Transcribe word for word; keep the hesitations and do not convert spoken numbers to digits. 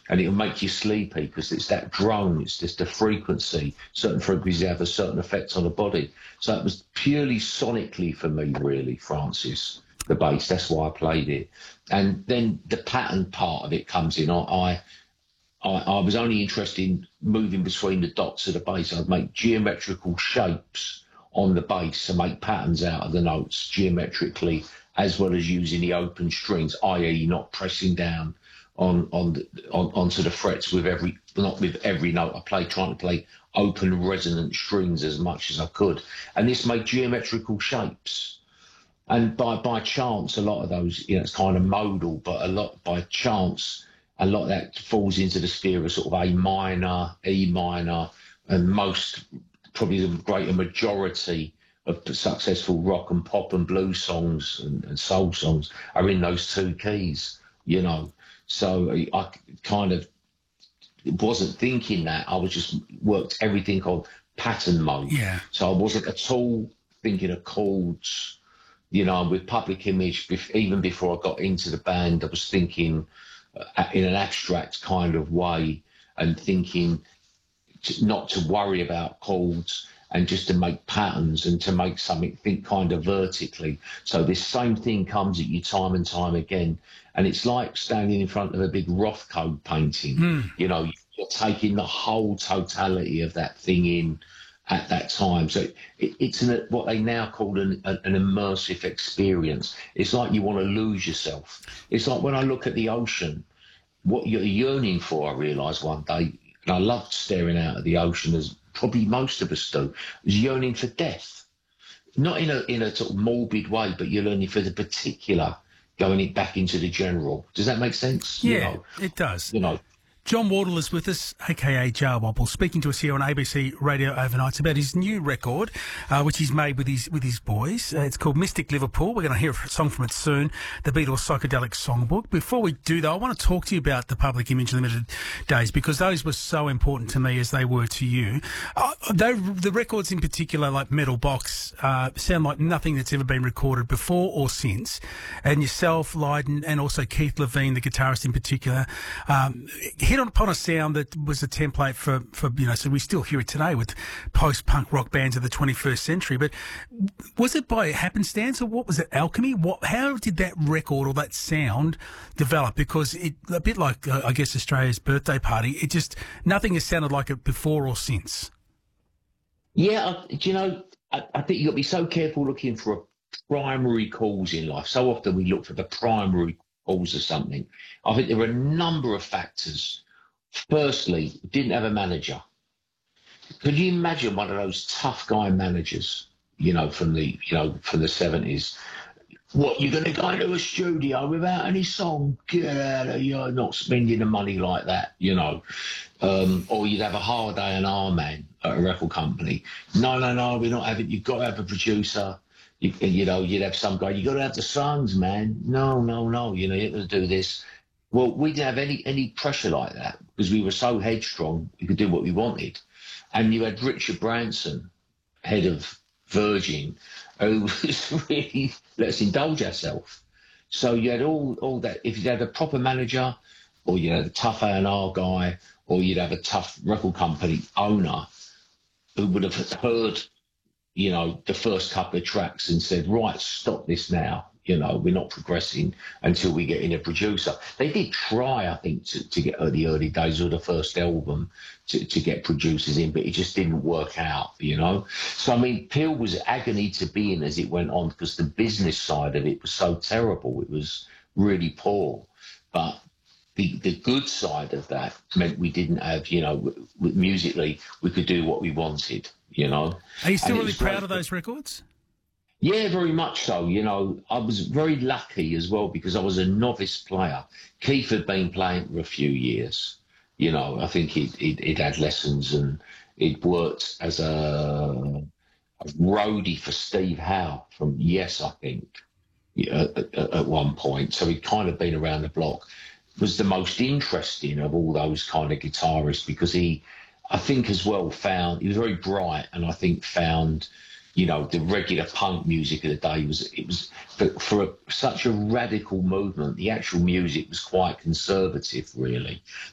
and it'll make you sleepy because it's that drone, it's just a frequency. Certain frequencies have a certain effect on the body. So it was purely sonically for me, really, Francis, the bass. That's why I played it. And then the pattern part of it comes in. I, I, I was only interested in moving between the dots of the bass. I'd make geometrical shapes on the bass and make patterns out of the notes geometrically, as well as using the open strings, that is not pressing down on on, the, on onto the frets with every, not with every note I played, trying to play open resonant strings as much as I could. And this made geometrical shapes. And by, by chance, a lot of those, you know, it's kind of modal, but a lot by chance, a lot of that falls into the sphere of sort of A minor, E minor, and most, probably the greater majority of successful rock and pop and blues songs and, and soul songs are in those two keys, you know. So I kind of wasn't thinking that. I was just worked everything on pattern mode. Yeah. So I wasn't at all thinking of chords, you know. With Public Image, even before I got into the band, I was thinking in an abstract kind of way and thinking not to worry about chords and just to make patterns and to make something think kind of vertically. So this same thing comes at you time and time again. And it's like standing in front of a big Rothko painting. Mm. You know, you're taking the whole totality of that thing in at that time. So it, it's an, what they now call an, an immersive experience. It's like you want to lose yourself. It's like when I look at the ocean, what you're yearning for, I realised one day, and I loved staring out at the ocean, as probably most of us do, is yearning for death. Not in a in a sort of morbid way, but you're yearning for the particular, going it back into the general. Does that make sense? Yeah, you know, it does. You know. John Wardle is with us, a k a. Jar Wobble, speaking to us here on A B C Radio Overnight. It's about his new record, uh, which he's made with his with his boys. Uh, it's called Mystic Liverpool. We're going to hear a song from it soon, the Beatles Psychedelic Songbook. Before we do, though, I want to talk to you about the Public Image Limited days, because those were so important to me as they were to you. Uh, they, the records in particular, like Metal Box, uh, sound like nothing that's ever been recorded before or since. And yourself, Lydon, and also Keith Levine, the guitarist in particular, um, hit on upon a sound that was a template for, for, you know, so we still hear it today with post-punk rock bands of the twenty-first century. But was it by happenstance, or what was it, alchemy? What, how did that record or that sound develop? Because it, a bit like, uh, I guess, Australia's birthday party, it just, nothing has sounded like it before or since. Yeah, I, do you know, I, I think you've got to be so careful looking for a primary cause in life. So often we look for the primary cause of something. I think there are a number of factors. Firstly, didn't have a manager. Could you imagine one of those tough guy managers, you know, from the, you know, from the seventies? What, you're going to go into a studio without any song? Get out of, you're not spending the money like that, you know. Um, or you'd have a hard day and R man at a record company. No, no, no, we're not having, you've got to have a producer. You, you know, you'd have some guy, you've got to have the songs, man. No, no, no, you know, you're going to do this. Well, we didn't have any, any pressure like that because we were so headstrong, we could do what we wanted. And you had Richard Branson, head of Virgin, who was really, let's indulge ourselves. So you had all, all that. If you had a proper manager, or you had a tough A and R guy, or you'd have a tough record company owner who would have heard, you know, the first couple of tracks and said, right, stop this now. You know, we're not progressing until we get in a producer. They did try, I think, to, to get the early days of the first album to, to get producers in, but it just didn't work out, you know. So, I mean, Peel was agony to be in as it went on because the business side of it was so terrible. It was really poor. But the, the good side of that meant we didn't have, you know, w- w- musically, we could do what we wanted, you know. Are you still really proud great. of those records? Yeah, very much so. You know, I was very lucky as well because I was a novice player. Keith had been playing for a few years. You know, I think he'd, he'd, he'd had lessons and he'd worked as a, a roadie for Steve Howe from Yes, I think, at, at, at one point. So he'd kind of been around the block. Was the most interesting of all those kind of guitarists because he, I think as well, found, he was very bright and I think found, you know, the regular punk music of the day was, it was, for, for a, such a radical movement, the actual music was quite conservative, really.